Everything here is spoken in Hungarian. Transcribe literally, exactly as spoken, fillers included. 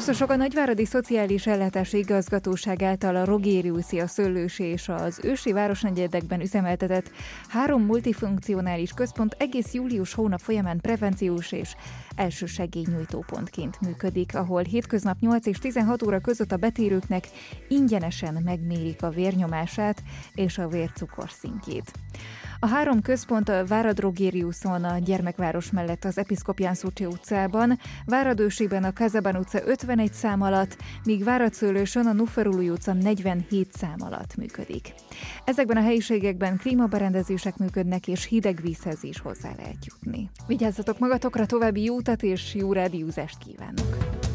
Szervusztok, a Nagyváradi Szociális Ellátási Igazgatóság által a Rogériuszi, a Szőlősi és az Ősi városnegyedekben üzemeltetett három multifunkcionális központ egész július hónap folyamán prevenciós és elsősegélynyújtó pontként működik, ahol hétköznap nyolc és tizenhat óra között a betérőknek ingyenesen megmérik a vérnyomását és a vércukor szintjét. A három központ a Várad-Rogériuson, a Gyermekváros mellett az Episzkopián Szucsi utcában, Váradősiben a Kazaban utca ötvenegy szám alatt, míg Várad-Szőlősön a Nuferului utca negyvenhét szám alatt működik. Ezekben a helyiségekben klímaberendezések működnek, és hideg vízhez is hozzá lehet jutni. Vigyázzatok magatokra, további jó utat és jó rádiózást kívánok!